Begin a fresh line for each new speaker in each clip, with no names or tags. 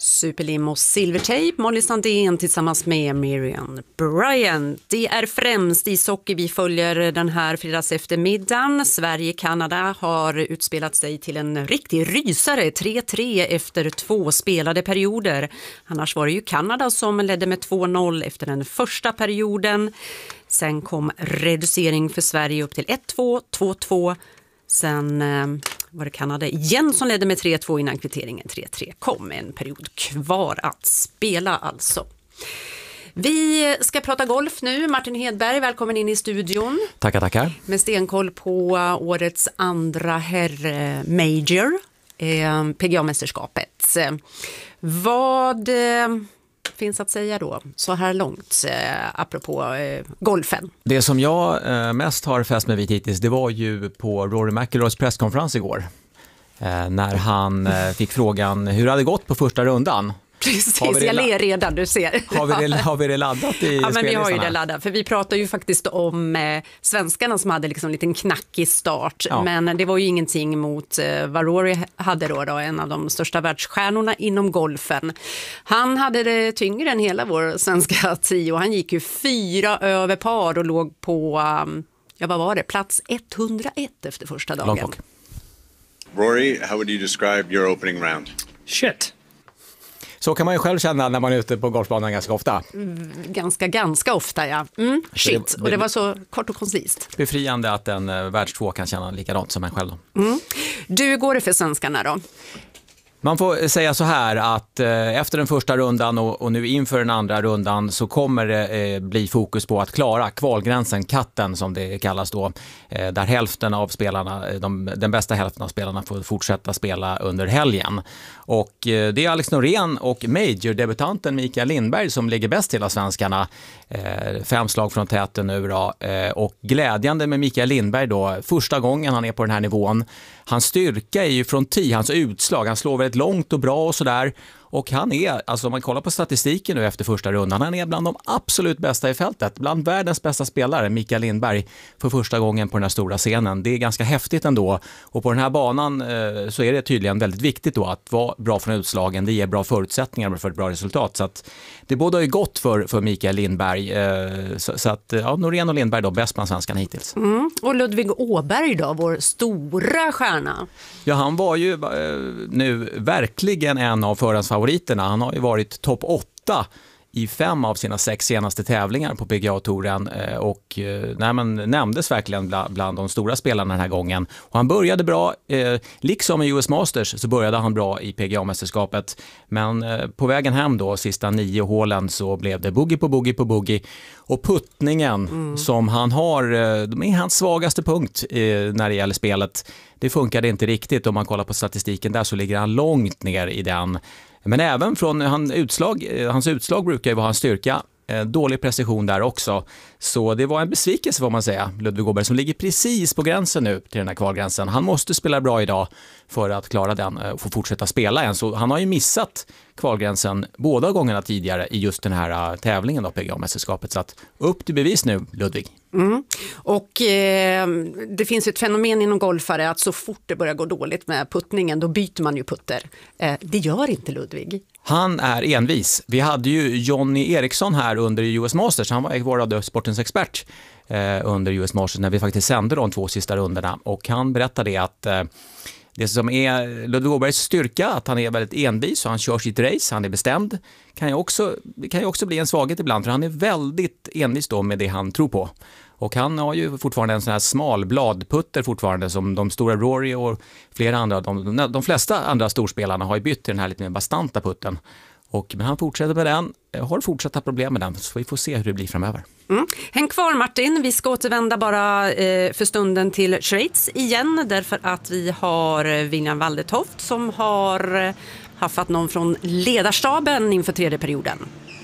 Superlim och Silvertape, Molly Sandén tillsammans med Miriam Bryant. Det är främst ishockey vi följer den här fredags eftermiddagen. Sverige-Kanada har utspelat sig till en riktig rysare, 3-3 efter 2 spelade perioder. Annars var det ju Kanada som ledde med 2-0 efter den första perioden. Sen kom reducering för Sverige upp till 1-2, 2-2. Sen var det Kanada igen som ledde med 3-2 innan kvitteringen 3-3 kom. En period kvar att spela alltså. Vi ska prata golf nu. Martin Hedberg, välkommen in i studion.
Tackar.
Med stenkoll på årets andra herr-major, PGA-mästerskapet. Vad finns att säga då så här långt apropå golfen?
Det som jag mest har fäst mig vid hittills, det var ju på Rory McIlroys presskonferens igår. När han fick frågan hur det hade gått på första rundan.
Precis, jag ler redan, du ser.
Har vi det laddat i
Ja, men vi har ju det laddat, för vi pratar ju faktiskt om svenskarna som hade liksom en liten knackig start. Ja. Men det var ju ingenting mot vad Rory hade då, en av de största världsstjärnorna inom golfen. Han hade det tyngre än hela vår svenska 10. Han gick ju 4 över par och låg på, vad var det, plats 101 efter första dagen.
Rory, how would you describe your opening round?
Shit.
Så kan man ju själv känna när man är ute på golfbanan ganska ofta.
Ganska ofta, ja. Shit, och det var så kort och koncist.
Befriande att en världstvå kan känna likadant som en själv.
Du, går det för svenskarna då?
Man får säga så här att efter den första rundan och nu inför den andra rundan så kommer det bli fokus på att klara kvalgränsen, katten som det kallas då, där hälften av spelarna, den bästa hälften av spelarna får fortsätta spela under helgen. Och det är Alex Norén och major-debutanten Mikael Lindberg som ligger bäst till av svenskarna. 5 slag från täten nu då. Och glädjande med Mikael Lindberg då, första gången han är på den här nivån. Hans styrka är ju från 10, hans utslag. Han slår väldigt långt och bra och sådär. Och han är, alltså om man kollar på statistiken nu efter första rundan, han är bland de absolut bästa i fältet. Bland världens bästa spelare, Mikael Lindberg, för första gången på den här stora scenen. Det är ganska häftigt ändå. Och på den här banan så är det tydligen väldigt viktigt då att vara bra från utslagen. Det ger bra förutsättningar för ett bra resultat. Så att det båda är gott för Mikael Lindberg. Så att Norén och Lindberg då, bäst bland svenskarna hittills.
Och Ludvig Åberg då, vår stora stjärna.
Ja, han var ju nu verkligen en av förhandsfavoriterna. Han har ju varit topp 8 i 5 av sina 6 senaste tävlingar på PGA-touren och nämndes verkligen bland de stora spelarna den här gången. Och han började bra, liksom i US Masters så började han bra i PGA-mästerskapet. Men på vägen hem då, sista 9 hålen, så blev det boogie på boogie på boogie. Och puttningen som han har, det är hans svagaste punkt när det gäller spelet. Det funkade inte riktigt. Om man kollar på statistiken där så ligger han långt ner i den. Men även från hans utslag brukar ju vara hans styrka. Dålig precision där också. Så det var en besvikelse får man säga. Ludvig Åberg som ligger precis på gränsen nu till den här kvalgränsen. Han måste spela bra idag för att klara den och få fortsätta spela än. Så han har ju missat kvalgränsen båda gångerna tidigare i just den här tävlingen då, PGA-mästerskapet. Så att upp till bevis nu, Ludvig.
Och det finns ett fenomen inom golfare att så fort det börjar gå dåligt med puttningen då byter man ju putter. Det gör inte Ludvig.
Han är envis. Vi hade ju Johnny Eriksson här under US Masters. Han var vår sportens expert under US Masters när vi faktiskt sände de 2 sista rundorna. Och han berättade att det som är Ludvig Åbergs styrka, att han är väldigt envis och han kör sitt race, han är bestämd, kan ju också bli en svaghet ibland för han är väldigt envis då med det han tror på. Och han har ju fortfarande en sån här smal bladputter fortfarande som de stora Rory och flera andra, de flesta andra storspelarna har ju bytt till den här lite mer bastanta putten. Men han fortsätter med den, har fortsatta problem med den, så vi får se hur det blir framöver.
Häng kvar Martin, vi ska återvända bara för stunden till Schweiz igen därför att vi har William Waldetoft som har haffat någon från ledarstaben inför 3:e perioden.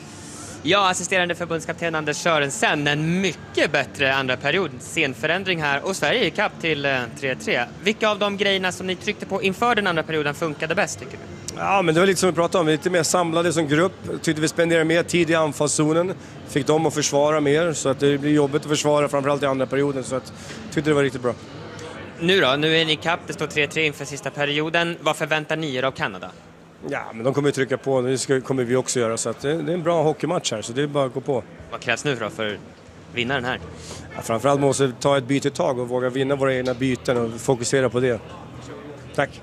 Ja, assisterande förbundskapten Anders Sörensen, en mycket bättre andra period. Scenförändring här och Sverige är kapp till 3-3. Vilka av de grejerna som ni tryckte på inför den andra perioden funkade bäst tycker du?
Ja, men det var lite som vi pratade om, vi är lite mer samlade som grupp. Tyckte vi spenderade mer tid i anfallszonen. Fick dem att försvara mer så att det blir jobbigt att försvara framförallt i andra perioden. Så att tyckte det var riktigt bra.
Nu då, nu är ni kapp, det står 3-3 inför sista perioden. Vad förväntar ni er av Kanada?
Ja, men de kommer ju trycka på, det kommer vi också göra, så att det är en bra hockeymatch här, så det är bara att gå på.
Vad krävs nu för att vinna den här?
Ja, framförallt måste vi ta ett bytetag och våga vinna våra egna byten och fokusera på det. Tack.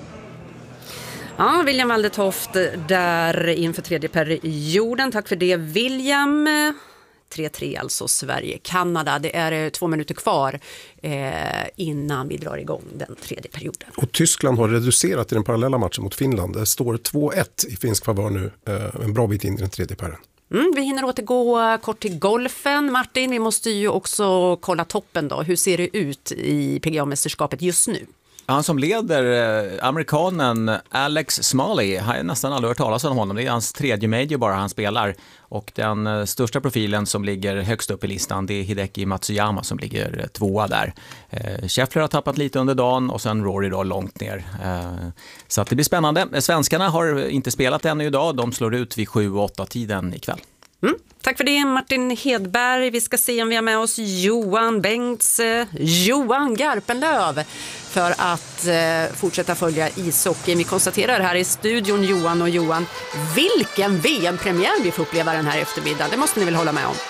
Ja, William Waldetoft där inför tredje perioden. Tack för det, William. 3-3 alltså Sverige-Kanada. Det är 2 minuter kvar innan vi drar igång den tredje perioden.
Och Tyskland har reducerat i den parallella matchen mot Finland. Det står 2-1 i finsk favör nu, en bra bit in i den tredje perioden.
Vi hinner återgå kort till golfen. Martin, vi måste ju också kolla toppen då. Hur ser det ut i PGA-mästerskapet just nu?
Han som leder, amerikanen Alex Smalley, har jag nästan aldrig hört talas om honom. Det är hans tredje major bara han spelar. Och den största profilen som ligger högst upp i listan, det är Hideki Matsuyama som ligger 2 där. Scheffler har tappat lite under dagen och sen Rory då långt ner. Så att det blir spännande. Svenskarna har inte spelat ännu idag. De slår ut vid 7-8-tiden ikväll.
Tack för det, Martin Hedberg. Vi ska se om vi har med oss Johan Bengts, Johan Garpenlöv för att fortsätta följa ishockey. Vi konstaterar här i studion, Johan, vilken VM-premiär vi får uppleva den här eftermiddagen. Det måste ni väl hålla med om?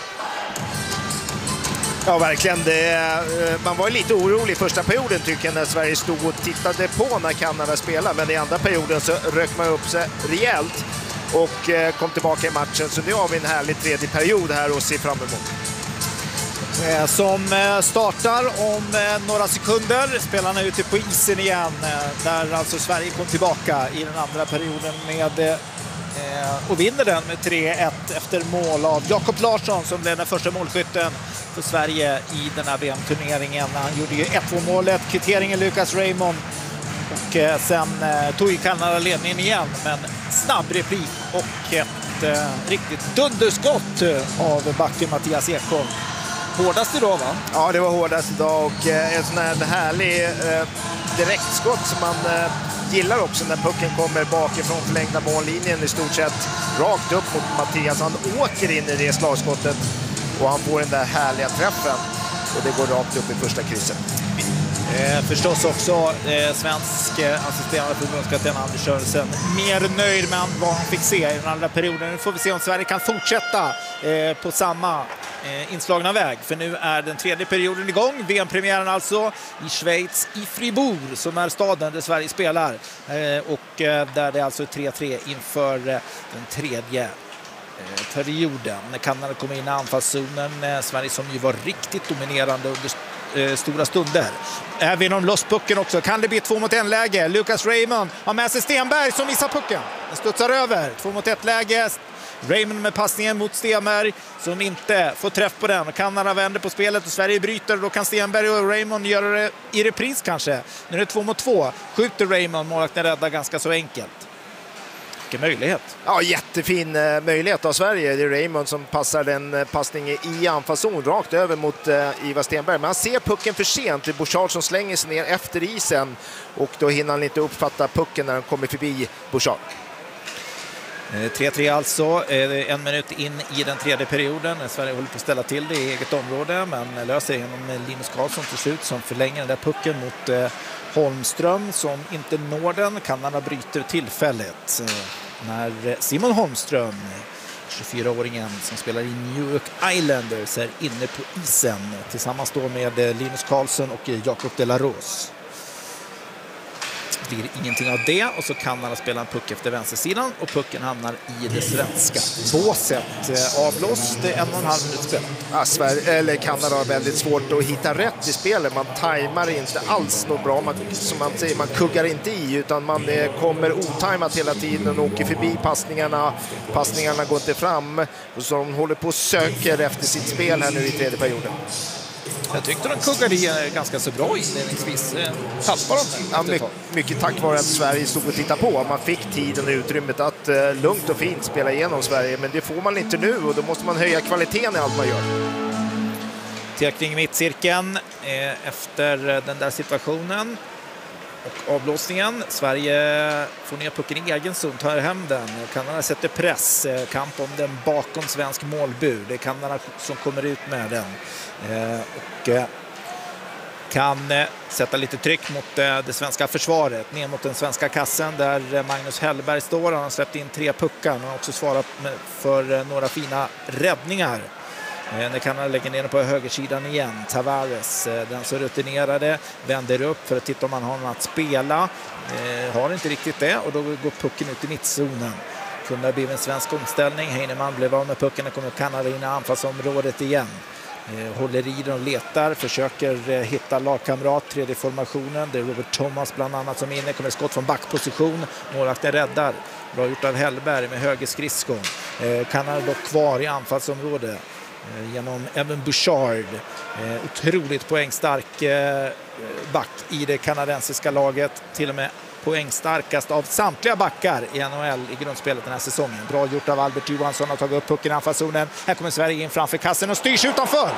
Ja, verkligen. Man var lite orolig i första perioden tycker jag, när Sverige stod och tittade på när Kanada spelade. Men i andra perioden så rök man upp sig rejält och kom tillbaka i matchen. Så nu har vi en härlig tredje period här och ser fram emot.
Som startar om några sekunder. Spelarna ute på isen igen. Där alltså Sverige kom tillbaka i den andra perioden med och vinner den med 3-1 efter mål av Jakob Larsson som blev den första målskytten för Sverige i den här VM-turneringen. Han gjorde ju 1-2-målet, kvitteringen Lucas Raymond. Och sen tog ju Kanada ledningen igen, men snabb replik och ett riktigt dunderskott av backen Mattias Ekholm. Hårdast idag, va?
Ja, det var hårdast idag och en sån här härlig direktskott som man gillar också när pucken kommer bakifrån förlängda mållinjen i stort sett rakt upp mot Mattias. Han åker in i det slagskottet och han får den där härliga träffen och det går rakt upp i första krysset.
Förstås också svensk assisterande förbundskapten Anders Sörensen mer nöjd med vad han fick se i den andra perioden. Nu får vi se om Sverige kan fortsätta på samma inslagna väg. För nu är den tredje perioden igång. VM-premiären alltså i Schweiz, i Fribourg som är staden där Sverige spelar. Och där det är alltså 3-3 inför den tredje perioden. När Kanada kommer in i anfallszonen. Sverige som ju var riktigt dominerande under stora stunder. Även om loss pucken också. Kan det bli 2-1-läge? Lucas Raymond har med sig Stenberg som missar pucken. Den studsar över. 2-1-läge. Raymond med passningen mot Stenberg som inte får träff på den. Kanada vänder på spelet och Sverige bryter. Då kan Stenberg och Raymond göra det i repris kanske. Nu är det 2-2. Skjuter Raymond. Målvakten räddar ganska så enkelt. Vilken möjlighet.
Ja, jättefin möjlighet av Sverige. Det är Raymond som passar den passningen i anfallszon rakt över mot Ivar Stenberg. Men han ser pucken för sent. Det är Bouchard som slänger sig ner efter isen. Och då hinner han inte uppfatta pucken när han kommer förbi Bouchard.
3-3 alltså, 1 minut in i den tredje perioden. Sverige håller på att ställa till det i eget område, men löser genom Linus Karlsson till slut som förlänger den där pucken mot Holmström som inte når den. Kanada bryter tillfället när Simon Holmström, 24-åringen som spelar i New York Islanders, är inne på isen tillsammans då med Linus Karlsson och Jakob de la Rose. Det blir ingenting av det och så kan man spela en puck efter vänstersidan och pucken hamnar i det svenska båset. Avblåst 1,5 minut spel.
Ja, Sverige, eller Kanada har väldigt svårt att hitta rätt i spelet. Man tajmar inte alls något bra. Som man säger, man kuggar inte i utan man kommer otajmat hela tiden och åker förbi passningarna. Passningarna går inte fram och så de håller på och söker efter sitt spel här nu i tredje perioden.
Jag tyckte de kuggade i ganska så bra inledningsvis. Tappar de
ja, mycket tack vare att Sverige stod och tittade på. Man fick tiden och utrymmet att lugnt och fint spela igenom Sverige. Men det får man inte nu och då måste man höja kvaliteten i allt man gör.
Kring mittcirkeln efter den där situationen. Och avblåsningen. Sverige får ner pucken i egen zon, tar hem den. Kanada sätter press. Kamp om den bakom svensk målbur. Det är Kanada som kommer ut med den. Och kan sätta lite tryck mot det svenska försvaret, ner mot den svenska kassen där Magnus Hellberg står. Han har släppt in 3 puckar, men har också svarat för några fina räddningar. När Kanada lägger ner den på högersidan igen. Tavares, den så rutinerade, vänder upp för att titta om han har något att spela. Har inte riktigt det, och då går pucken ut i mittzonen. Kunde ha blivit en svensk omställning. Heinemann blev av med pucken och kommer Kanada in i anfallsområdet igen. Håller i den och letar, försöker hitta lagkamrat, tredje formationen. Det är Robert Thomas bland annat som är inne, kommer skott från backposition. Målvakten räddar. Bra gjort av Hellberg med höger skridskon. Kanada dock kvar i anfallsområdet genom Evan Bouchard. Otroligt poängstark back i det kanadensiska laget. Till och med poängstarkast av samtliga backar i NHL i grundspelet den här säsongen. Bra gjort av Albert Johansson, har tagit upp pucken i anfallszonen. Här kommer Sverige in framför kassen och styrs utanför.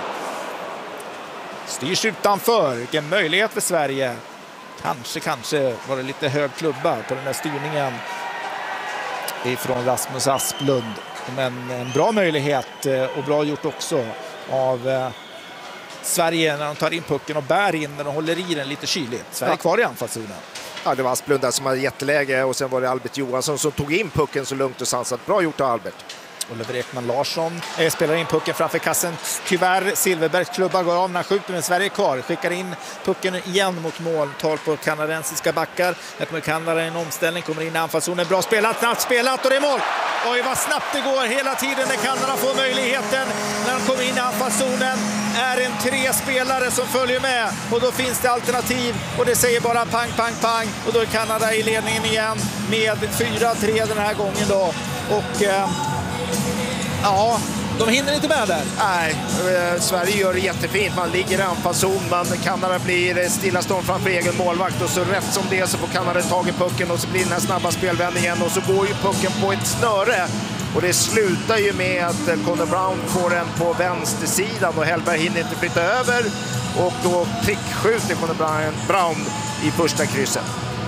Styrs utanför. Vilken möjlighet för Sverige. Kanske var det lite hög klubba på den här styrningen ifrån Rasmus Asplund. Men en bra möjlighet och bra gjort också av Sverige när de tar in pucken och bär in den och håller i den lite kyligt. Sverige kvar i anfallszonen.
Ja, det var Asplund där som hade jätteläge och sen var det Albert Johansson som tog in pucken så lugnt och sansat. Bra gjort av Albert.
Oliver Ekman Larsson spelar in pucken framför kassen. Tyvärr, Silverbergs klubba går av när skjuter, men Sverige är kvar. Skickar in pucken igen mot mål. Tar på kanadensiska backar. Här kommer Kanada i en omställning. Kommer in i anfallszonen. Bra spelat, snabbt spelat och det är mål! Oj, vad snabbt det går hela tiden när Kanada får möjligheten. När de kommer in i anfallszonen är en 3 spelare som följer med. Och då finns det alternativ. Och det säger bara pang, pang, pang. Och då är Kanada i ledningen igen med 4-3 den här gången då. Och ja, de hinner inte med där.
Nej, Sverige gör det jättefint. Man ligger i anfallszon, Kanada blir stillastånd framför egen målvakt och så rätt som det så får Kanada tag i pucken och så blir den här snabba spelvändningen och så går ju pucken på ett snöre. Och det slutar ju med att Connor Brown får den på vänstersidan och Hellberg hinner inte flytta över och då prickskjuter Connor Brown i första krysset.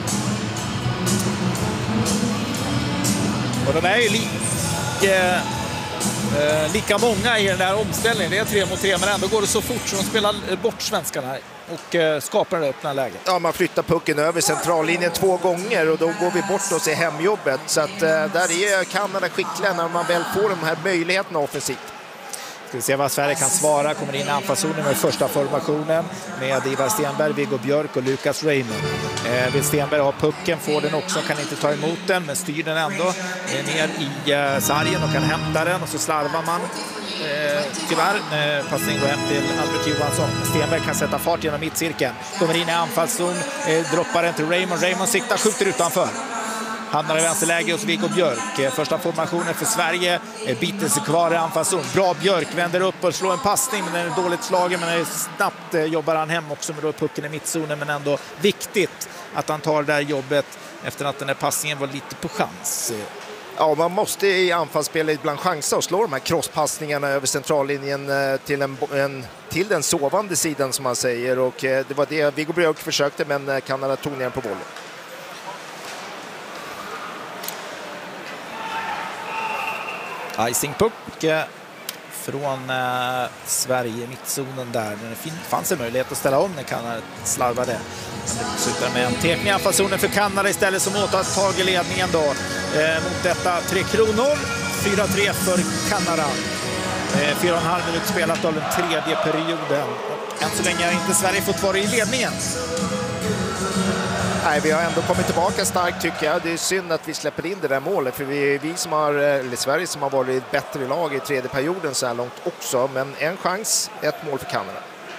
Och de är ju lika många i den här omställningen. Det är 3 mot 3, men ändå går det så fort så de spelar bort svenskarna och skapar det öppna läget.
Ja, man flyttar pucken över centrallinjen 2 gånger och då går vi bort oss i hemjobbet. Så att där är Kanada skickliga när man väl får de här möjligheterna offensivt.
Ska vi se vad Sverige kan svara. Kommer in i anfallszonen med första formationen med Ivar Stenberg, Viggo Björk och Lucas Raymond. Vill Stenberg ha pucken, får den också, kan inte ta emot den men styr den ändå ner i sargen och kan hämta den och så slarvar man. Tyvärr, passning går hem till Albert Johansson. Stenberg kan sätta fart genom mittcirkeln. Kommer in i anfallszon, droppar den till Raymond. Raymond siktar, skjuter utanför. Hamnar i vänsterläge hos Viggo Björk. Första formationen för Sverige biter sig kvar i anfallszon. Bra, Björk vänder upp och slår en passning, men den är dåligt slagen, men snabbt jobbar han hem också med pucken i mittzonen, men ändå viktigt att han tar det där jobbet efter att den här passningen var lite på chans.
Ja, man måste i anfallsspelet ibland chansa och slå de här crosspassningarna över centrallinjen till den sovande sidan som man säger, och det var det Viggo Björk försökte, men Kanada tog ner på bollen.
Icing puck från Sverige i mittzonen där. Det fanns en möjlighet att ställa om när Kanada slarvade. Det slutar med en tekning i anfallszonen för Kanada istället som åtar tag i ledningen då. Mot detta 3 kronor. 4-3 för Kanada. 4,5 minuter spelat av den tredje perioden. Och än så länge har inte Sverige fått vara i ledningen.
Nej, vi har ändå kommit tillbaka starkt tycker jag. Det är synd att vi släpper in det där målet, för vi som har, eller Sverige som har varit bättre lag i tredje perioden så här långt också. Men en chans, ett mål för Kanada.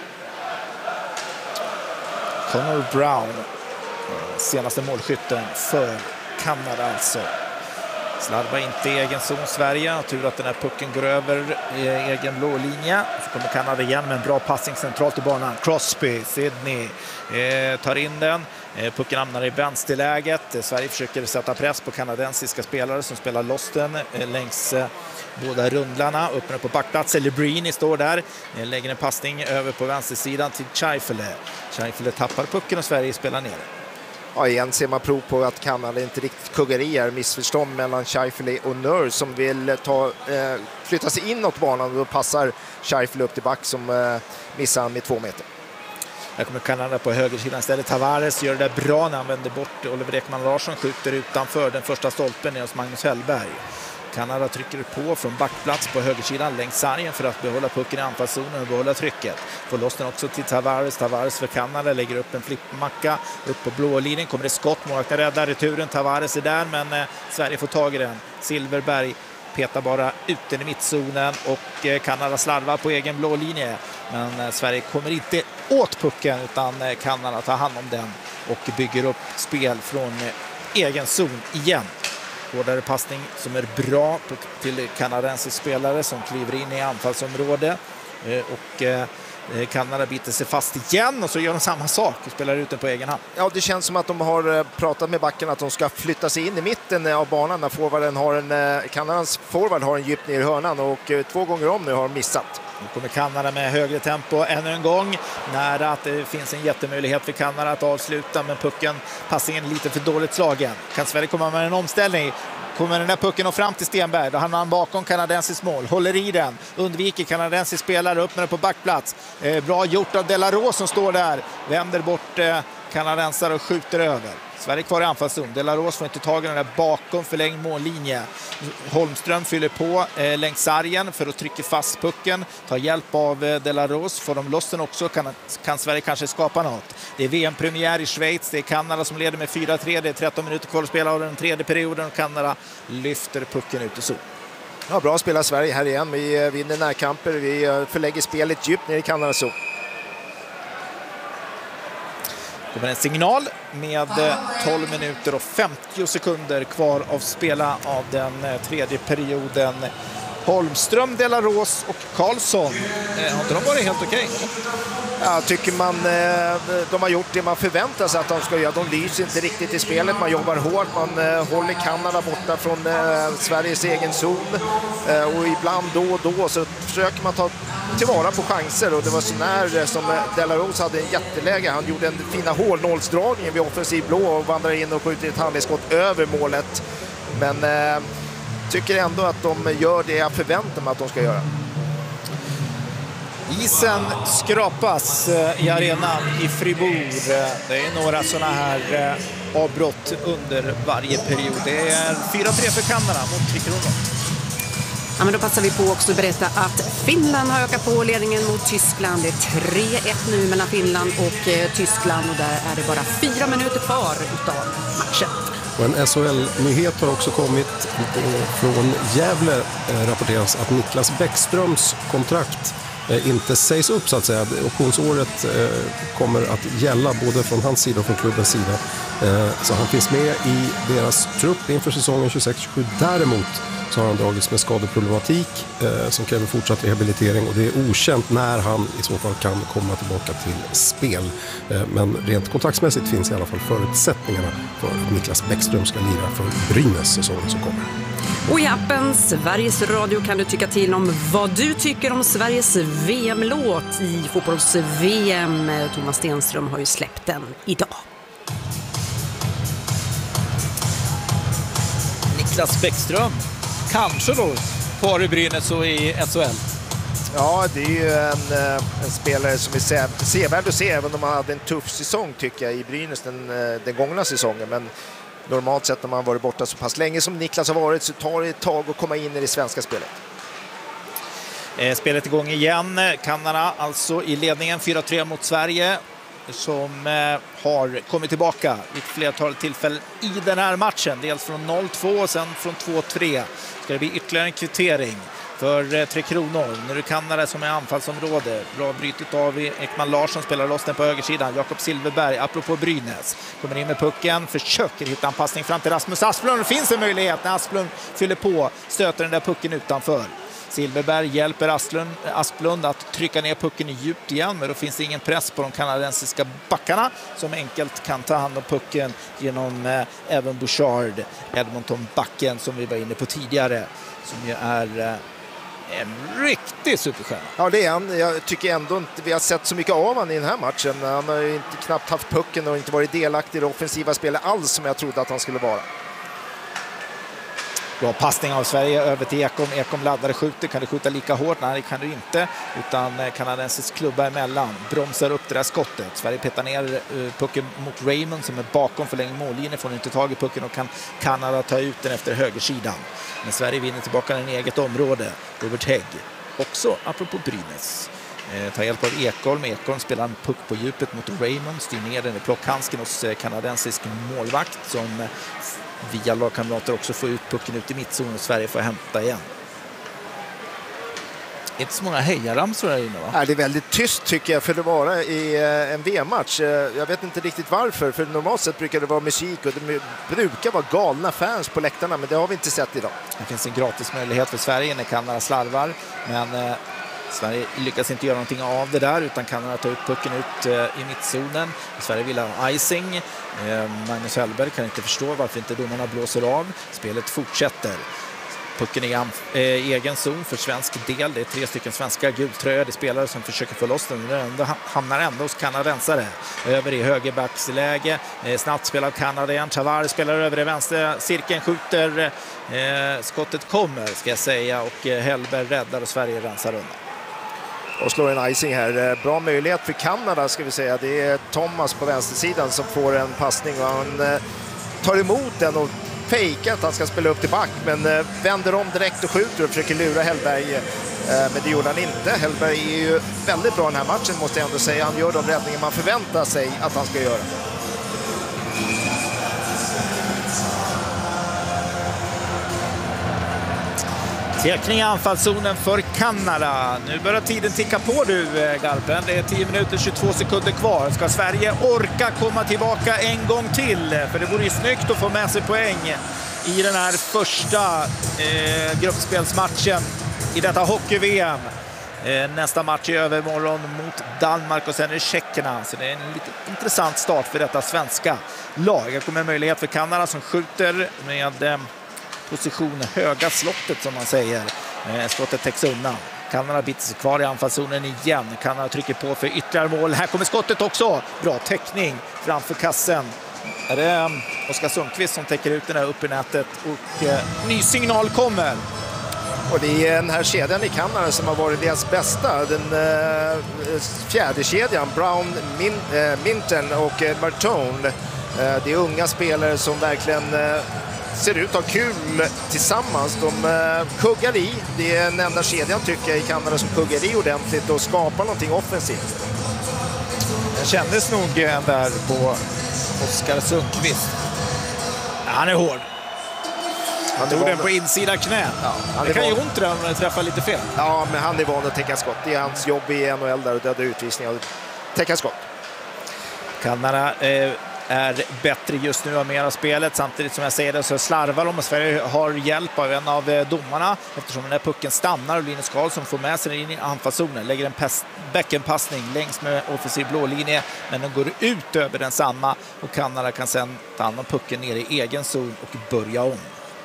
Connor Brown, senaste målskytten för Kanada alltså. Slarvar inte i egen zon Sverige. Tur att den här pucken går över egen blå linje. Så kommer Kanada igen med en bra passning centralt i banan. Crosby, Sydney tar in den. Pucken hamnar i vänsterläget. Sverige försöker sätta press på kanadensiska spelare som spelar loss den längs båda rundlarna. Öppnar på backplats. Lebrini står där. Lägger en passning över på vänstersidan till Scheifele. Scheifele tappar pucken och Sverige spelar ner.
Ja, igen ser man prov på att Kanada inte riktigt kuggar i är missförstånd mellan Scheifele och Nurse som vill flytta sig inåt banan, och då passar Scheifele upp till back som missar med 2 meter.
Här kommer Kanada på högersidan istället. Tavares gör det där bra när han vänder bort. Oliver Ekman Larsson skjuter utanför den första stolpen hos Magnus Hellberg. Kanada trycker på från backplats på högersidan längs sargen för att behålla pucken i anfallszonen och behålla trycket. Får loss den också till Tavares. Tavares för Kanada lägger upp en flippmacka upp på blå linjen. Kommer det skott, målvakten räddar returen. Tavares är där men Sverige får tag i den. Silverberg petar bara ut den i mittzonen och Kanada slarvar på egen blå linje. Men Sverige kommer inte åt pucken utan Kanada tar hand om den och bygger upp spel från egen zon igen. Hårdare passning som är bra till kanadensisk spelare som kliver in i anfallsområde och Kanada biter sig fast igen och så gör de samma sak och spelar ut den på egen hand.
Ja, det känns som att de har pratat med backen att de ska flytta sig in i mitten av banan när forwarden har Kanadas forward har en djupt ner i hörnan och 2 gånger om nu har de missat.
Nu kommer Kanada med högre tempo ännu en gång. Nära att det finns en jättemöjlighet för Kanada att avsluta men passningen lite för dåligt slagen. Kan Sverige komma med en omställning? Kommer den där pucken och fram till Stenberg. Då hamnar han bakom kanadensisk mål. Håller i den. Undviker kanadensisk spelare upp med den på backplats. Bra gjort av Delarose som står där. Vänder bort kanadensare och skjuter över. Sverige kvar i anfallszon. Delarose får inte tag i den där bakom förlängd mållinje. Holmström fyller på längs sargen för att trycka fast pucken. Tar hjälp av Delarose. Får de loss den också kan Sverige kanske skapa något. Det är VM-premiär i Schweiz. Det är Kanada som leder med 4-3. Det är 13 minuter kvar att spela av den tredje perioden. Och Kanada lyfter pucken ut i zon.
Ja, bra spelar Sverige här igen. Vi vinner närkamper. Vi förlägger spelet djupt ner i Kanadas zon.
Det kommer en signal med 12 minuter och 50 sekunder kvar av spela av den tredje perioden. Holmström, Delarose och Karlsson. Har inte de varit helt okej?
Jag tycker de har gjort det man förväntar sig att de ska göra. De lyser inte riktigt i spelet. Man jobbar hårt. Man håller Kanada borta från Sveriges egen zon. Och ibland då och då så försöker man ta tillvara på chanser. Och det var så när som Delarose hade en jätteläge. Han gjorde en fina hålnålsdragning vid offensiv blå och vandrar in och skjuter ett handledsskott över målet. Men tycker ändå att de gör det jag förväntar mig att de ska göra.
Isen skrapas i arenan i Fribourg. Det är några sådana här avbrott under varje period. Det är 4-3 för Kanada mot 3 kronor.
Ja, men då passar vi på också att berätta att Finland har ökat på ledningen mot Tyskland. Det är 3-1 nu mellan Finland och Tyskland och där är det bara 4 minuter kvar utav matchen.
Och en SHL-nyhet har också kommit från Gävle. Rapporteras att Niklas Bäckströms kontrakt inte sägs upp så att säga. Optionsåret kommer att gälla både från hans sida och från klubbens sida. Så han finns med i deras trupp inför säsongen 26-27. Däremot så har han dragits med skadeproblematik som kräver fortsatt rehabilitering och det är okänt när han i så fall kan komma tillbaka till spel. Men rent kontraktsmässigt finns i alla fall förutsättningarna för att Niklas Bäckström ska lira för Brynäs säsongen som kommer.
Och i appen Sveriges Radio kan du tycka till om vad du tycker om Sveriges VM-låt i fotbolls-VM. Thomas Stenström har ju släppt den idag.
Niklas Bäckström, kanske då kvar i Brynäs och i SHL.
Ja, det är ju en spelare som är sevärd att se, även om han hade en tuff säsong tycker jag i Brynäs den gångna säsongen. Men normalt sett när man varit borta så pass länge som Niklas har varit så tar det ett tag att komma in i det svenska spelet.
Spelet igång igen. Kanada alltså i ledningen 4-3 mot Sverige som har kommit tillbaka vid ett flertal tillfällen i den här matchen. Dels från 0-2 och sen från 2-3. Ska det bli ytterligare en kvittering för 3 kronor. Nu är det Kanada som är anfallsområde. Bra brytet av Ekman Larsson, spelar loss den på högersidan. Jakob Silverberg, apropå Brynäs. Kommer in med pucken, försöker hitta en passning fram till Rasmus Asplund. Det finns en möjlighet när Asplund fyller på, stöter den där pucken utanför. Silverberg hjälper Asplund att trycka ner pucken i djupt igen, men då finns det ingen press på de kanadensiska backarna som enkelt kan ta hand om pucken genom även Bouchard, Edmonton-backen som vi var inne på tidigare, som ju är en riktig superstjärna.
Ja, det är han. Jag tycker ändå inte vi har sett så mycket av honom i den här matchen. Han har ju inte knappt haft pucken och inte varit delaktig i det offensiva spelet alls som jag trodde att han skulle vara.
Bra passning av Sverige över till Ekholm. Ekholm laddar och skjuter. Kan du skjuta lika hårt? Nej, det kan du inte. Utan kanadensisk klubba emellan. Bromsar upp det där skottet. Sverige petar ner pucken mot Raymond som är bakom förlängd mållinje. Får inte tag i pucken och kan Kanada ta ut den efter högersidan. Men Sverige vinner tillbaka den i eget område. Robert Hägg. Också apropå Brynäs. Tar hjälp av Ekholm. Ekholm spelar en puck på djupet mot Raymond. Styr ner den i plockhandsken hos kanadensisk målvakt som via lagkamrater också får ut pucken ut i mittzon och Sverige får hämta igen. Inte så många hejaramsor här inne, va?
Det är väldigt tyst tycker jag för att vara i en VM-match. Jag vet inte riktigt varför, för normalt sett brukar det vara musik och det brukar vara galna fans på läktarna, men det har vi inte sett idag.
Det finns en gratis möjlighet för Sverige när Kanada slarvar, men Sverige lyckas inte göra någonting av det där utan Kanada tar ut pucken ut i mittzonen. Sverige vill ha icing. Magnus Hellberg kan inte förstå varför inte domarna blåser av. Spelet fortsätter. Pucken i egen zon för svensk del. Det är 3 stycken svenska gultröjade spelare som försöker få loss den. Den hamnar ändå hos kanadensare. Över i högerbacksläge. Snabbt spelar Kanada igen. Tavares spelar över i vänster. Cirkeln skjuter. Skottet kommer ska jag säga. Och Hellberg räddar och Sverige rensar undan.
Och slår en icing här. Bra möjlighet för Kanada ska vi säga. Det är Thomas på vänstersidan som får en passning och han tar emot den och fejkar att han ska spela upp till back, men vänder om direkt och skjuter och försöker lura Hellberg. Men det gjorde han inte. Hellberg är ju väldigt bra den här matchen måste jag ändå säga. Han gör de räddningar man förväntar sig att han ska göra.
Tekning i anfallszonen för Kanada. Nu börjar tiden ticka på du, Garpen. Det är 10 minuter 22 sekunder kvar. Ska Sverige orka komma tillbaka en gång till? För det vore ju snyggt att få med sig poäng i den här första gruppspelsmatchen i detta hockey-VM. Nästa match är övermorgon mot Danmark och sen är det tjeckerna. Så det är en lite intressant start för detta svenska lag. Det kommer en möjlighet för Kanada som skjuter med position höga slottet som man säger. Skottet täcks undan. Kanada biter sig kvar i anfallszonen igen. Kanada trycker på för ytterligare mål. Här kommer skottet också. Bra täckning framför kassen. Är det Oskar Sundqvist som täcker ut den här upp i nätet och ny signal kommer.
Och det är den här kedjan i Kanada som har varit deras bästa. Den fjärde kedjan, Brown, Minton och Martone. Det är unga spelare som verkligen ser ut att ha kul tillsammans. De kuggar i. Det är den enda kedjan tycker jag i Kanada som kuggar i ordentligt och skapar någonting offensivt.
Det kändes nog där på Oskar Sundqvist. Han är hård. Han tog den på insida knä. Ja, det kan ju ont där om man träffar lite fel.
Ja, men han är van att täcka skott. Det är hans jobb i NHL där och döda utvisningar och täcka skott.
Kanada är bättre just nu av mer av spelet. Samtidigt som jag säger det så slarvar de och Sverige har hjälp av en av domarna eftersom den här pucken stannar och Linus Karlsson får med sig den in i anfallszonen. Lägger en bäckenpassning längs med offensiv blålinje men den går ut över den samma och Kanada kan sedan ta hand om pucken ner i egen zon och börja om.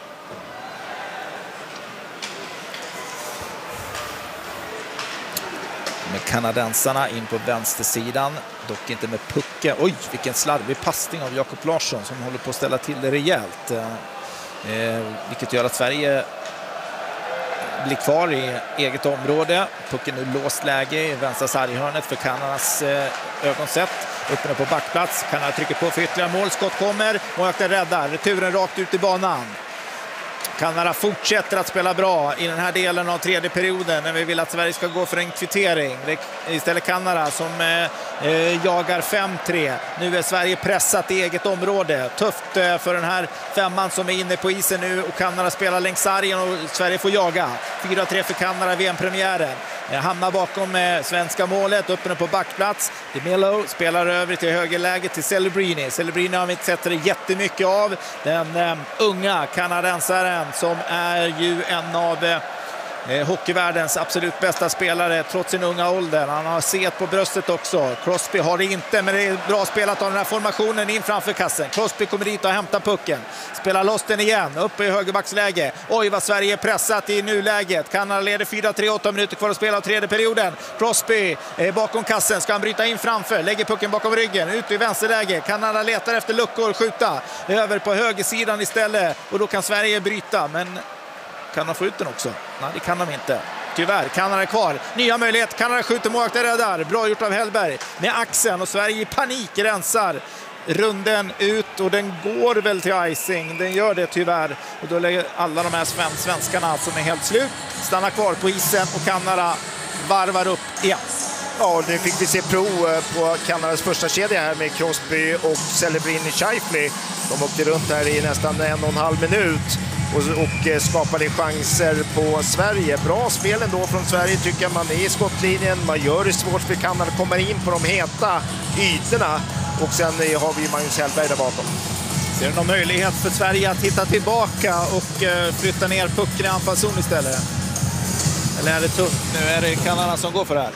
Med kanadensarna in på vänstersidan, dock inte med pucken. Oj, vilken slarvig passning av Jakob Larsson som håller på att ställa till det rejält. Vilket gör att Sverige blir kvar i eget område. Pucken nu låst läge i vänstra sarghörnet för Kanadas ögonsätt. Uppe på backplats, Kanada trycker på för ytterligare mål. Skott kommer, målvakten räddar. Returen rakt ut i banan. Kanada fortsätter att spela bra i den här delen av tredje perioden när vi vill att Sverige ska gå för en kvittering. Det är istället Kanada som jagar 5-3. Nu är Sverige pressat i eget område. Tufft för den här femman som är inne på isen nu och Kanada spelar längs sargen och Sverige får jaga. 4-3 för Kanada VM-premiären. Hamnar bakom svenska målet, uppe på backplats. DeMello spelar över till högerläge till Celebrini. Celebrini har vi inte sett det jättemycket av. Den unga kanadensaren som är ju en av hockeyvärldens absolut bästa spelare trots sin unga ålder. Han har set på bröstet också. Crosby har det inte, men det är bra spelat av den här formationen in framför kassen. Crosby kommer dit och hämtar pucken. Spelar loss den igen, uppe i högerbacksläge. Oj, vad Sverige är pressat i nuläget. Kanada leder 4-3, 8 minuter kvar att spela av tredje perioden. Crosby är bakom kassen, ska han bryta in framför. Lägger pucken bakom ryggen, ut i vänsterläge. Kanada letar efter luckor, skjuta. Över på högersidan istället. Och då kan Sverige bryta, men kan de få ut den också? Nej, det kan de inte. Tyvärr, Kanada är kvar. Nya möjlighet, Kanada skjuter, målvakten räddar. Bra gjort av Hellberg med axeln och Sverige i panik rensar runden ut och den går väl till icing. Den gör det tyvärr. Och då lägger alla de här svenskarna som är helt slut stannar kvar på isen och Kanada varvar upp igen.
Ja, nu fick vi se prov på Kanadas första kedja här med Crosby och Celebrini Scheifele. De åkte runt här i nästan 1,5 minut och skapade chanser på Sverige. Bra spel ändå från Sverige tycker jag. Man är i skottlinjen, man gör det svårt för Kanada, kommer in på de heta ytorna. Och sen har vi Magnus Hellberg där bakom.
Ser du någon möjlighet för Sverige att hitta tillbaka och flytta ner pucken i anfallszon istället? Eller är det tungt? Nu är det Kanada som går för det här.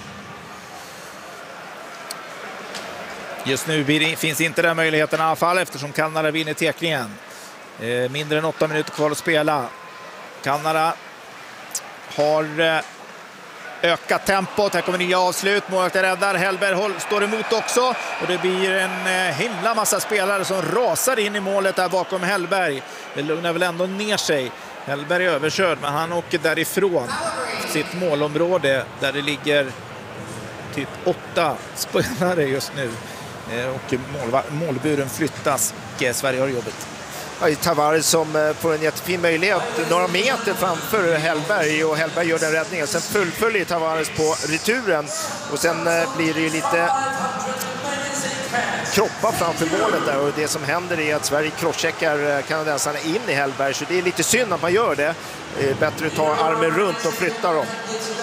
Just nu finns inte den möjligheten i alla fall eftersom Kanada vinner teckningen. Mindre än 8 minuter kvar att spela. Kanada har ökat tempot. Här kommer nya avslut. Målvakten räddar. Hellberg står emot också. Och det blir en himla massa spelare som rasar in i målet där bakom Hellberg. Det lugnar väl ändå ner sig. Hellberg är överkörd, men han åker därifrån sitt målområde där det ligger typ 8 spelare just nu. Och målburen flyttas. Sverige har jobbet.
Tavares som får en jättefin möjlighet några meter framför Hellberg och Hellberg gör den räddningen. Sen fullföljer Tavares på returen och sen blir det ju lite kroppar framför målet där och det som händer är att Sverige crosscheckar kanadensarna in i Hellberg, så det är lite synd att man gör det. Det är bättre att ta armen runt och flytta dem.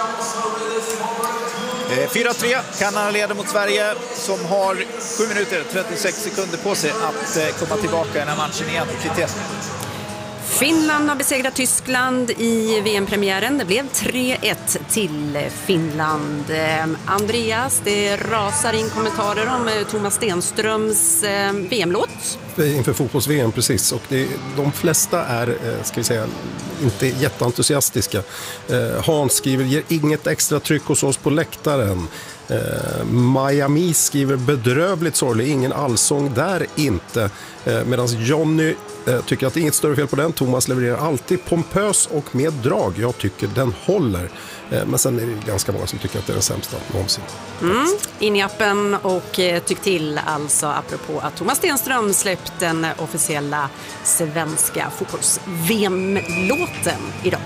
4-3, Kanada leder mot Sverige som har 7 minuter 36 sekunder på sig att komma tillbaka i den här matchen igen.
Finland har besegrat Tyskland i VM-premiären. Det blev 3-1 till Finland. Andreas, det rasar in kommentarer om Thomas Stenströms VM-låt.
Inför fotbolls-VM, precis. Och de flesta är, ska vi säga, inte jätteentusiastiska. Hans skriver, ger inget extra tryck hos oss på läktaren. Miami skriver, bedrövligt sorglig, ingen allsång där inte. Medan Johnny tycker att det är inget större fel på den. Thomas levererar alltid pompös och med drag. Jag tycker den håller. Men sen är det ganska många som tycker att det är den sämsta någonsin.
In i appen och tyck till alltså apropå att Thomas Stenström släppt den officiella svenska fotbolls-VM-låten idag.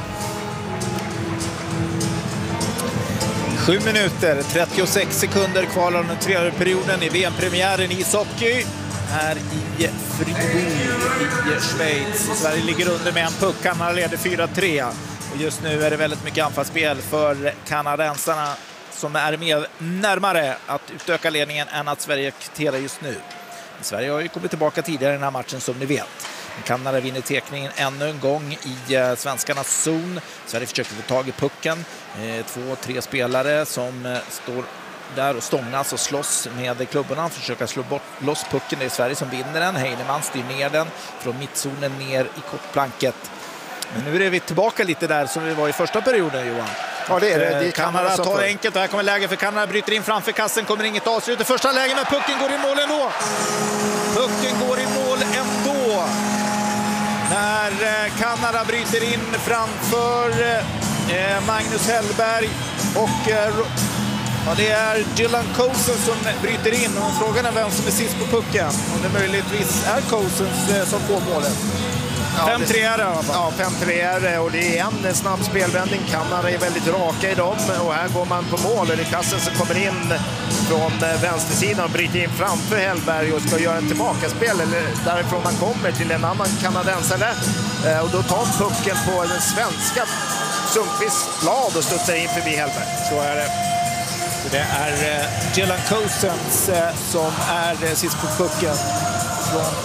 7 minuter, 36 sekunder kvar av den tredje perioden i VM-premiären i ishockey här i Fribourg i Schweiz. Sverige ligger under med en puck, Kanada leder 4-3. Och just nu är det väldigt mycket anfallsspel för kanadensarna som är med närmare att utöka ledningen än att Sverige kvitterar just nu. Sverige har ju kommit tillbaka tidigare i den här matchen som ni vet. Kanada vinner tekningen ännu en gång i svenskarnas zon. Sverige försöker få tag i pucken. 2-3 spelare som står där och stångas och slåss med klubborna. Försöker slå bort loss pucken. Det är Sverige som vinner den. Heinemann styr ner den från mittzonen ner i kortplanket. Men nu är vi tillbaka lite där som vi var i första perioden, Johan.
Ja, det är det.
Kanada tar det enkelt och här kommer läge för Kanada. Bryter in framför kassen, kommer inget avslut i första läge, men pucken går i mål ändå. Pucken går i mål ändå. När Kanada bryter in framför Magnus Hellberg och det är Dylan Cousins som bryter in. Och frågan är vem som är sist på pucken. Och det möjligtvis är Cousins som får målet. 5-3 är det i alla fall.
Ja, 5-3 är det och det är en snabb spelvändning. Kanada är väldigt raka i dem och här går man på mål. Det är kassen som kommer in från vänstersidan och bryter in framför Hellberg och ska göra en tillbakaspel eller därifrån man kommer till en annan kanadensare. Och då tar pucken på den svenska Sundqvists blad och studsar in förbi Hellberg.
Så är det. Det är Dylan Cousins som är sist på pucken från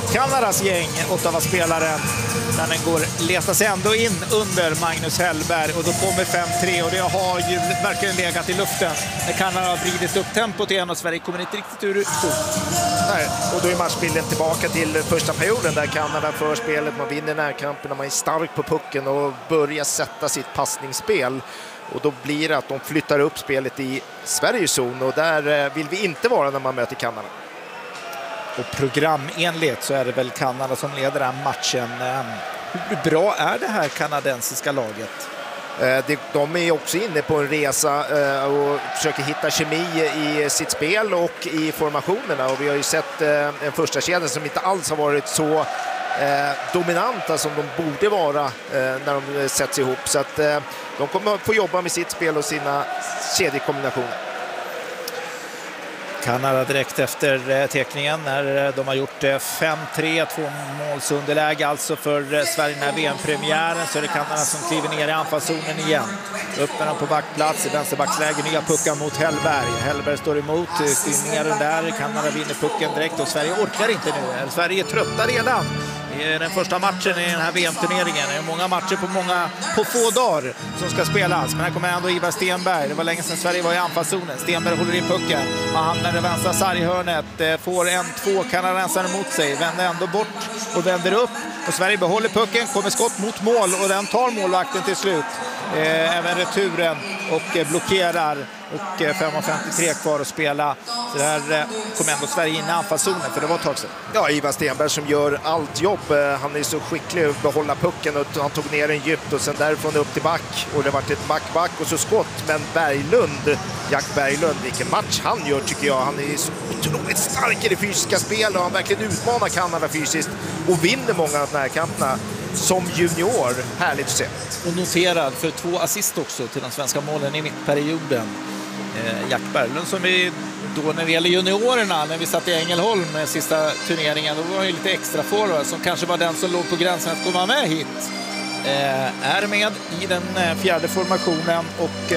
Kanadas gäng, Ottawa-spelaren. Men den letar sig ändå in under Magnus Hellberg och då kommer 5-3 och det har ju verkligen legat i luften. När Kanada har vridit upp tempot igen och Sverige kommer inte riktigt ur skor.
Nej, och då är matchbilden tillbaka till första perioden där Kanada för spelet, man vinner närkampen, man är stark på pucken och börjar sätta sitt passningsspel. Och då blir det att de flyttar upp spelet i Sveriges zon och där vill vi inte vara när man möter Kanada.
Och programenligt så är det väl Kanada som leder den matchen. Hur bra är det här kanadensiska laget?
De är också inne på en resa och försöker hitta kemi i sitt spel och i formationerna. Och vi har ju sett en första kedja som inte alls har varit så dominanta som de borde vara när de sätts ihop. Så att de kommer få jobba med sitt spel och sina kedjekombinationer.
Kanada direkt efter teckningen när de har gjort 5-3, 2 målsunderläge alltså för Sverige när VM-premiären, så är det Kanada som kliver ner i anfallszonen igen. Upp med dem på backplats i vänsterbacksläge, nya puckar mot Hellberg. Hellberg står emot, ner den där, Kanada vinner pucken direkt och Sverige orkar inte nu. Sverige är trötta redan. Det är den första matchen i den här VM-turneringen. Det är många matcher på få dagar som ska spelas. Men här kommer ändå Ivar Stenberg. Det var länge sedan Sverige var i anfallszonen. Stenberg håller i pucken. Han hamnar i vänstra sarghörnet. Får 1-2 kanadensare mot sig. Vänder ändå bort och vänder upp. Och Sverige behåller pucken. Kommer skott mot mål och den tar målvakten till slut. Även returen och blockerar. Och 5:53 kvar att spela. Så där kommer ändå Sverige in i anfallszonen, för det var ett tag sedan.
Ja, Ivar Stenberg som gör allt jobb. Han är så skicklig att behålla pucken och han tog ner den djupt och sen därifrån upp till back. Och det var ett back och så skott. Men Jack Berglund, vilken match han gör tycker jag. Han är så otroligt stark i det fysiska spelet och han verkligen utmanar Kanada fysiskt och vinner många av närkamperna. Som junior, härligt att se.
Och noterad för 2 assist också till de svenska målen i mittperioden. Jack Berglund som vi då när det gäller juniorerna, när vi satt i Ängelholm med sista turneringen, då var det lite extra forward som kanske var den som låg på gränsen att komma med hit. Är med i den fjärde formationen och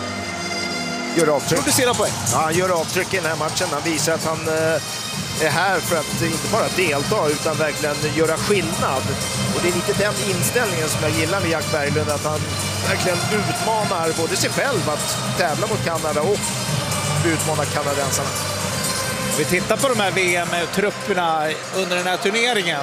gör avtryck.
Producerar poäng.
Ja, han gör avtryck i den här matchen. Han visar att han är här för att inte bara delta utan verkligen göra skillnad. Och det är lite den inställningen som jag gillar med Jack Berglund, att han verkligen utmanar både sig själv att tävla mot Kanada och utmanar kanadensarna.
Om vi tittar på de här VM-trupperna under den här turneringen.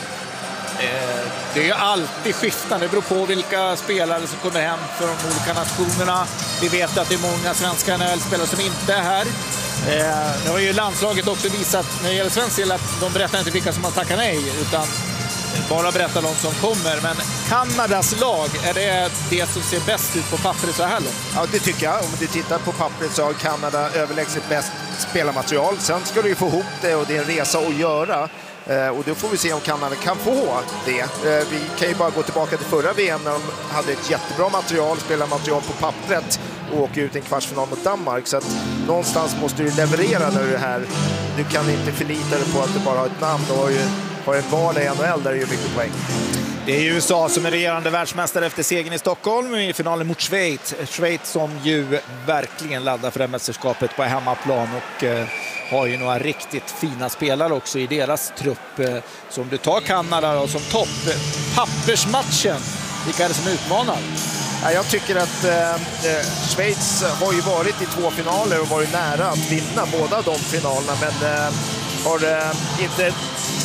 Det är ju alltid skiftande. Det beror på vilka spelare som kommer hem från de olika nationerna. Vi vet att det är många svenska NHL-spelare som inte är här. Nu har ju landslaget också visat när det gäller svensk del att de berättar inte vilka som har tackat nej utan bara berättar de som kommer. Men Kanadas lag, är det som ser bäst ut på pappret så här långt?
Ja, det tycker jag. Om du tittar på pappret så har Kanada överlägset bäst spelarmaterial. Sen ska du ju få ihop det och det är en resa att göra. Och då får vi se om Kanada kan få det. Vi kan ju bara gå tillbaka till förra VM när de hade ett jättebra material, spelarmaterial på pappret och åka ut i en kvartsfinal mot Danmark. Så att någonstans måste du leverera när du är här. Du kan inte förlita dig på att du bara har ett namn. Du har en val i NHL där det är mycket poäng.
Det är USA som är regerande världsmästare efter segern i Stockholm i finalen mot Schweiz. Schweiz som ju verkligen laddar för det mästerskapet på hemmaplan och har ju några riktigt fina spelare också i deras trupp. Som du tar Kanada och som topp. Pappersmatchen, vilka är det som utmanar?
Ja, jag tycker att Schweiz har ju varit i 2 finaler och varit nära att vinna båda de finalerna, men har inte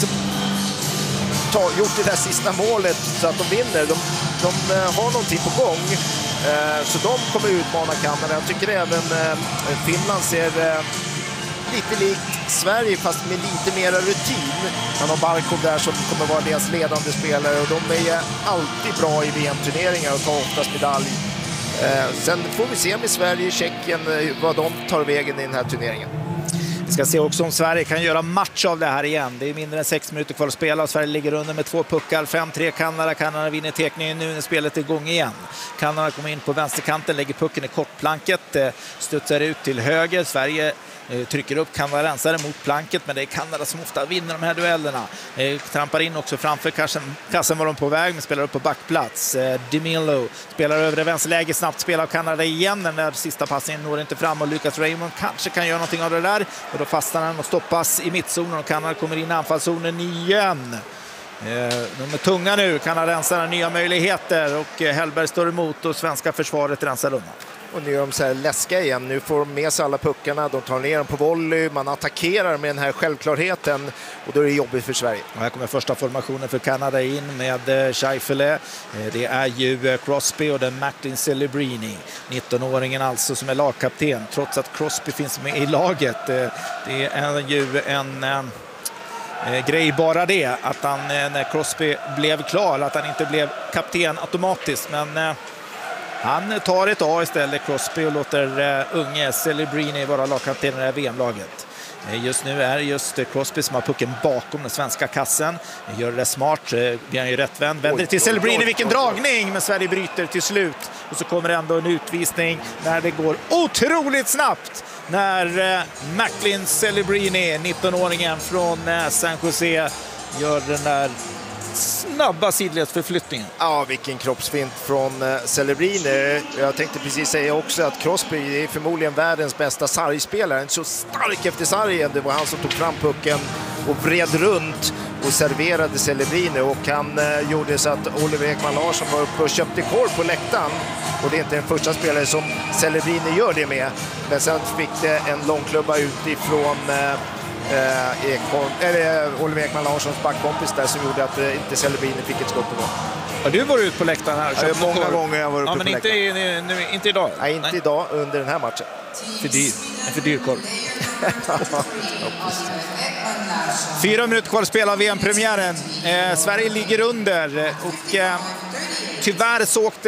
gjort det där sista målet så att de vinner. De har någonting på gång, så de kommer utmana Kanada. Jag tycker även Finland ser lite likt Sverige fast med lite mera rutin. Man har Barkov där som kommer vara deras ledande spelare och de är alltid bra i VM-turneringar och tar oftast medalj. Sen får vi se med Sverige och Tjeckien vad de tar vägen i den här turneringen.
Vi ska se också om Sverige kan göra match av det här igen. Det är mindre än 6 minuter kvar att spela och Sverige ligger under med 2 puckar. 5-3 Kanada. Kanada vinner tekningen nu när spelet är igång igen. Kanada kommer in på vänsterkanten, lägger pucken i kortplanket, studsar ut till höger. Sverige trycker upp kanadensare mot planket, men det är Kanada som ofta vinner de här duellerna. Trampar in också framför kassen var de på väg, men spelar upp på backplats. DeMillo spelar över det vänsterläge, snabbt spelar Kanada igen. Den där sista passningen når inte fram och Lucas Raymond kanske kan göra någonting av det där. Och då fastnar han och stoppas i mittzonen och Kanada kommer in i anfallszonen igen. De är tunga nu, kanadensarna, nya möjligheter och Hellberg står emot och svenska försvaret rensar undan.
Och nu är de så här läskiga igen. Nu får de med sig alla puckarna, de tar ner dem på volley, man attackerar med den här självklarheten och då är det jobbigt för Sverige.
Och här kommer första formationen för Kanada in med Scheifele. Det är ju Crosby och den Macklin Celebrini, 19-åringen alltså, som är lagkapten trots att Crosby finns med i laget. Det är ju en grej bara det att han, när Crosby blev klar, att han inte blev kapten automatiskt, men han tar ett A istället, Crosby, och låter unge Celebrini vara lagkapten i det här VM-laget. Just nu är just Crosby som har pucken bakom den svenska kassen. Gör det smart, blir han ju rättvänd. Vänder till Celebrini, vilken dragning! Men Sverige bryter till slut. Och så kommer ändå en utvisning när det går otroligt snabbt. När Macklin Celebrini, 19-åringen från San Jose, gör den där snabba sidledsförflyttningen.
Ja, vilken kroppsfint från Celebrini. Jag tänkte precis säga också att Crosby är förmodligen världens bästa sargspelare. En så stark efter sargen. Det var han som tog fram pucken och vred runt och serverade Celebrini, och han gjorde så att Oliver Ekman Larsson var uppe och köpte korv på läktaren, och det är inte den första spelare som Celebrini gör det med. Men sen fick det en långklubba utifrån Oliver Ekman Larssons backkompis där som gjorde att inte Celebrini fick ett skott på mål.
Har du varit ut på läktaren här?
Många gånger jag var uppe på läktaren.
Men inte idag?
Nej, inte idag under den här matchen.
För dyr korv. 4 minuter kvar att spela VM-premiären. Sverige ligger under och tyvärr så åkte